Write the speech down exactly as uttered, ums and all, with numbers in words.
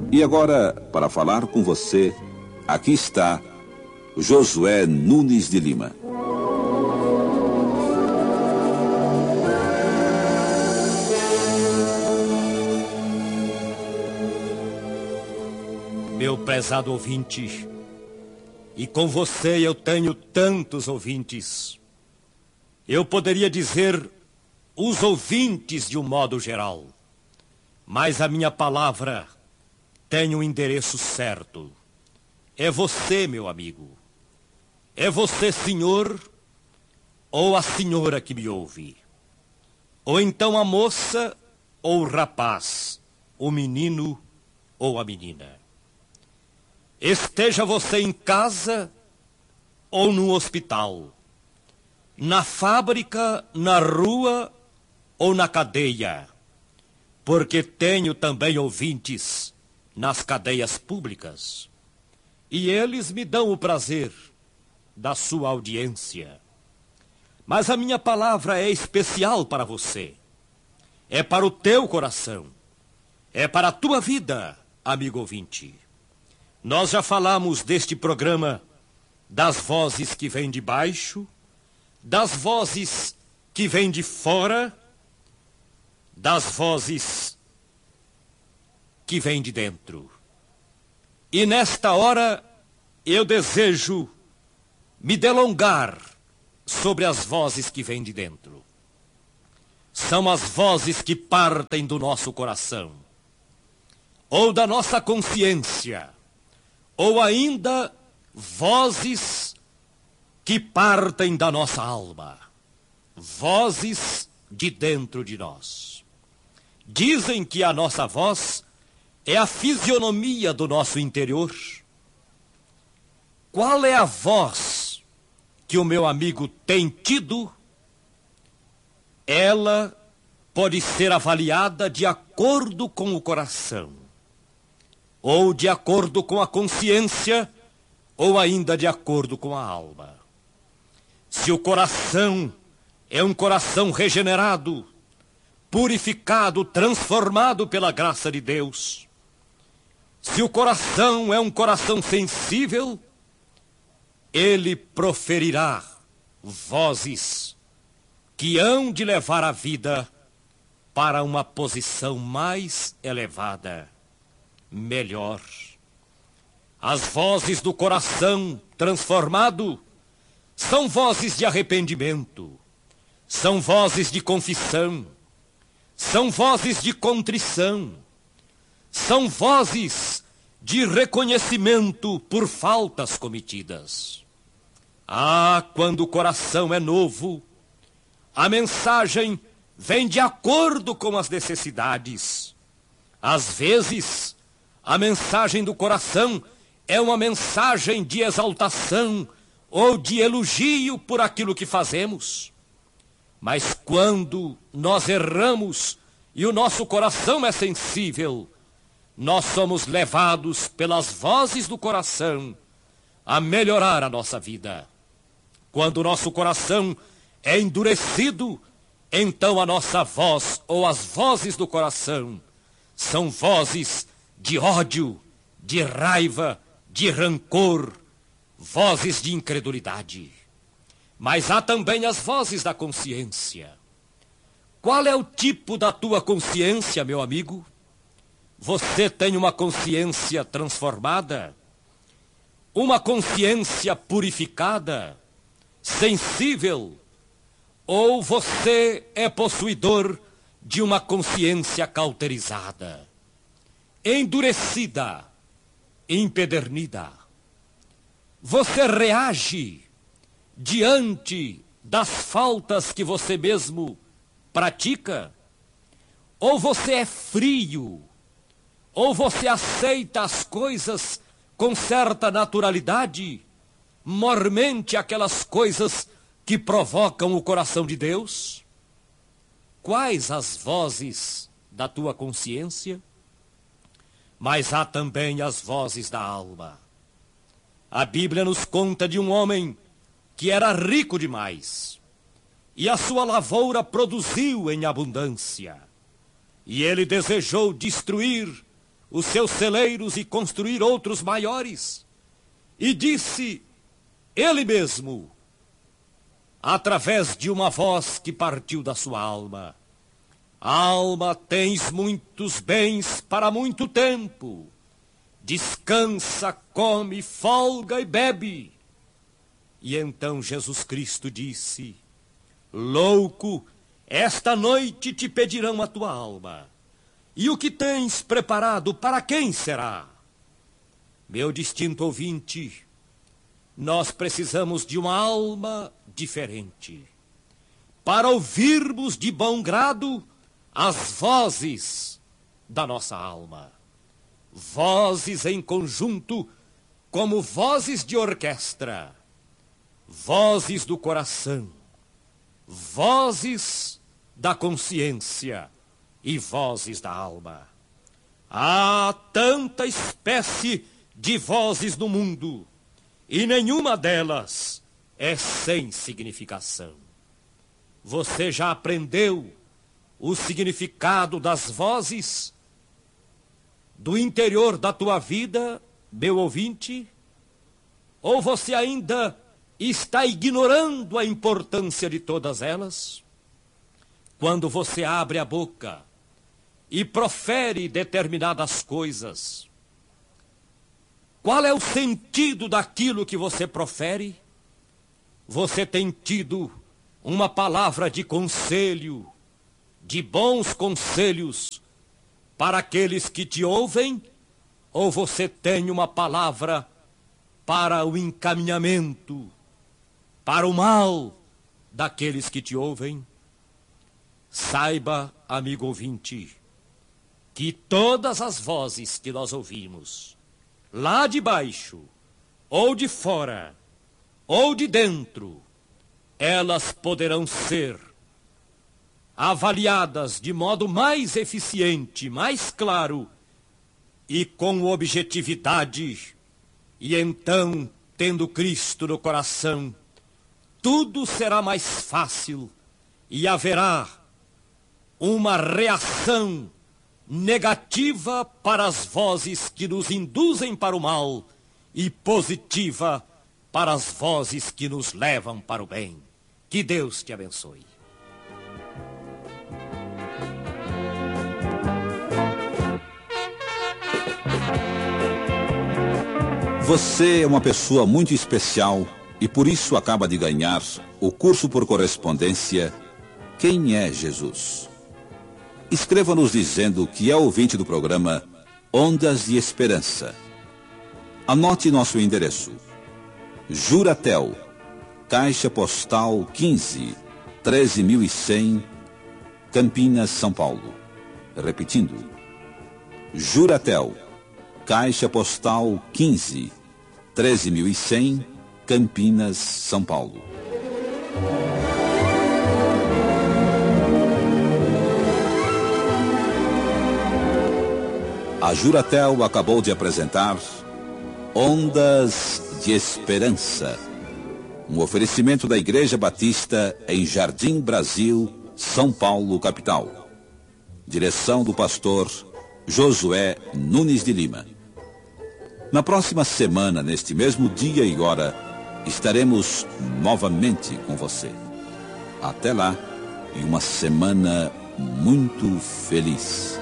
E agora, para falar com você, aqui está Josué Nunes de Lima. Meu prezado ouvinte, e com você eu tenho tantos ouvintes. Eu poderia dizer os ouvintes de um modo geral, mas a minha palavra tem um endereço certo. É você, meu amigo. É você, senhor, ou a senhora que me ouve. Ou então a moça ou o rapaz, o menino ou a menina. Esteja você em casa ou no hospital, na fábrica, na rua ou na cadeia, porque tenho também ouvintes nas cadeias públicas, e eles me dão o prazer da sua audiência. Mas a minha palavra é especial para você, é para o teu coração, é para a tua vida, amigo ouvinte. Nós já falamos deste programa das vozes que vêm de baixo, das vozes que vêm de fora, das vozes que vêm de dentro. E nesta hora eu desejo me delongar sobre as vozes que vêm de dentro. São as vozes que partem do nosso coração, ou da nossa consciência, ou ainda vozes que partem da nossa alma, vozes de dentro de nós. Dizem que a nossa voz é a fisionomia do nosso interior. Qual é a voz que o meu amigo tem tido? Ela pode ser avaliada de acordo com o coração, ou de acordo com a consciência, ou ainda de acordo com a alma. Se o coração é um coração regenerado, purificado, transformado pela graça de Deus, se o coração é um coração sensível, ele proferirá vozes que hão de levar a vida para uma posição mais elevada, melhor. As vozes do coração transformado são vozes de arrependimento, são vozes de confissão, são vozes de contrição, são vozes de reconhecimento por faltas cometidas. Ah, quando o coração é novo, a mensagem vem de acordo com as necessidades. Às vezes, a mensagem do coração é uma mensagem de exaltação ou de elogio por aquilo que fazemos. Mas quando nós erramos e o nosso coração é sensível, nós somos levados pelas vozes do coração a melhorar a nossa vida. Quando o nosso coração é endurecido, então a nossa voz ou as vozes do coração são vozes de ódio, de raiva, de rancor, vozes de incredulidade. Mas há também as vozes da consciência. Qual é o tipo da tua consciência, meu amigo? Você tem uma consciência transformada? Uma consciência purificada? Sensível? Ou você é possuidor de uma consciência cauterizada, endurecida, empedernida? Você reage diante das faltas que você mesmo pratica? Ou você é frio? Ou você aceita as coisas com certa naturalidade, mormente aquelas coisas que provocam o coração de Deus? Quais as vozes da tua consciência? Mas há também as vozes da alma. A Bíblia nos conta de um homem que era rico demais, e a sua lavoura produziu em abundância, e ele desejou destruir os seus celeiros e construir outros maiores. E disse ele mesmo, através de uma voz que partiu da sua alma: alma, tens muitos bens para muito tempo. Descansa, come, folga e bebe. E então Jesus Cristo disse: louco, esta noite te pedirão a tua alma. E o que tens preparado para quem será? Meu distinto ouvinte, nós precisamos de uma alma diferente, para ouvirmos de bom grado as vozes da nossa alma. Vozes em conjunto, como vozes de orquestra, vozes do coração, vozes da consciência e vozes da alma. Há tanta espécie de vozes no mundo, e nenhuma delas é sem significação. Você já aprendeu o significado das vozes do interior da tua vida, meu ouvinte? Ou você ainda está ignorando a importância de todas elas? Quando você abre a boca e profere determinadas coisas, qual é o sentido daquilo que você profere? Você tem tido uma palavra de conselho, de bons conselhos para aqueles que te ouvem? Ou você tem uma palavra para o encaminhamento, para o mal daqueles que te ouvem? Saiba, amigo ouvinte, que todas as vozes que nós ouvimos, lá de baixo, ou de fora, ou de dentro, elas poderão ser avaliadas de modo mais eficiente, mais claro e com objetividade. E então, tendo Cristo no coração, tudo será mais fácil e haverá uma reação negativa para as vozes que nos induzem para o mal e positiva para as vozes que nos levam para o bem. Que Deus te abençoe. Você é uma pessoa muito especial e por isso acaba de ganhar o curso por correspondência Quem é Jesus? Escreva-nos dizendo que é ouvinte do programa Ondas de Esperança. Anote nosso endereço: Juratel, Caixa Postal quinze, treze mil e cem, Campinas, São Paulo. Repetindo: Juratel, Caixa Postal quinze, treze mil e cem, Campinas, São Paulo. A Juratel acabou de apresentar Ondas de Esperança, um oferecimento da Igreja Batista em Jardim Brasil, São Paulo, capital. Direção do pastor Josué Nunes de Lima. Na próxima semana, neste mesmo dia e hora, estaremos novamente com você. Até lá, e uma semana muito feliz.